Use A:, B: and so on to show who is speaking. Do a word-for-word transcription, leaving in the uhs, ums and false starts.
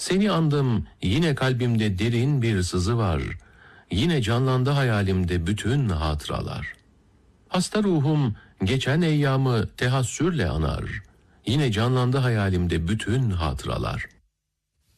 A: Seni andım, yine kalbimde derin bir sızı var. Yine canlandı hayalimde bütün hatıralar. Hasta ruhum geçen eyyamı tehassürle anar. Yine canlandı hayalimde bütün hatıralar.